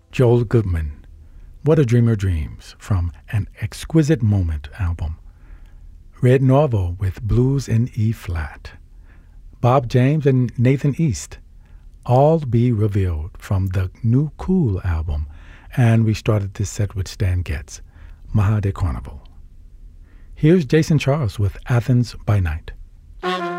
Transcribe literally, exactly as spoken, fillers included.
Joel Goodman, What a Dreamer Dreams from an Exquisite Moment album. Red Norvo with Blues in E-flat. Bob James and Nathan East, All Be Revealed from the New Cool album. And we started this set with Stan Getz, Maha de Carnival. Here's Jason Charles with Athens by Night.